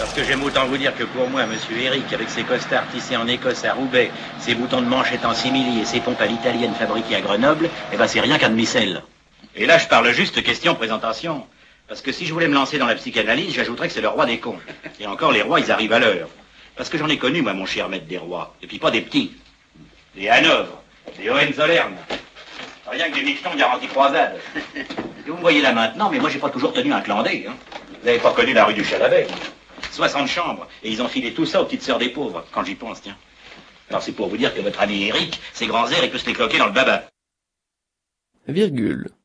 Parce que j'aime autant vous dire que pour moi, monsieur Eric, avec ses costards tissés en Écosse à Roubaix, ses boutons de manchette en simili et ses pompes à l'italienne fabriquées à Grenoble, eh ben c'est rien qu'un demi-sel. Et là, je parle juste question présentation. Parce que si je voulais me lancer dans la psychanalyse, j'ajouterais que c'est le roi des cons. Et encore, les rois, ils arrivent à l'heure. Parce que j'en ai connu, moi, mon cher maître des rois. Et puis pas des petits. Des Hanovre, des Hohenzollern. Rien que des michetons garantis croisade. Et vous me voyez là maintenant, mais moi, j'ai pas toujours tenu un clandé, hein. Vous n'avez pas connu la rue du Chalavet. 60 chambres, et ils ont filé tout ça aux petites sœurs des pauvres, quand j'y pense, tiens. Alors c'est pour vous dire que votre ami Eric, ses grands airs, il peut se les cloquer dans le baba. Virgule.